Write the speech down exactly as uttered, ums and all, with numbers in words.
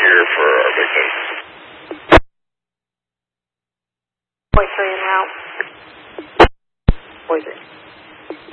here for our vacation. Boy three and out. Boy three.